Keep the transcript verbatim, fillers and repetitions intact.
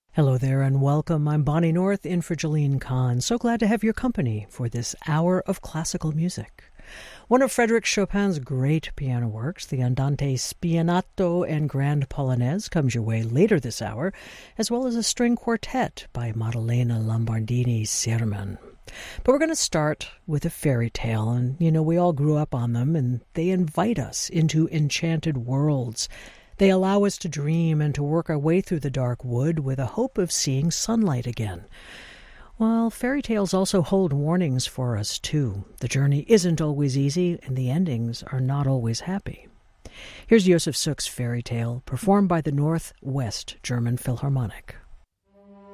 Hello there and welcome. I'm Bonnie North in for Jolene Kahn. So glad to have your company for this hour of classical music. One of Frédéric Chopin's great piano works, the Andante Spianato and Grand Polonaise, comes your way later this hour, as well as a string quartet by Maddalena Lombardini Sirman. But we're going to start with a fairy tale, and you know, we all grew up on them, and they invite us into enchanted worlds. They allow us to dream and to work our way through the dark wood with a hope of seeing sunlight again. Well, fairy tales also hold warnings for us, too. The journey isn't always easy, and the endings are not always happy. Here's Josef Suk's fairy tale, performed by the Northwest German Philharmonic.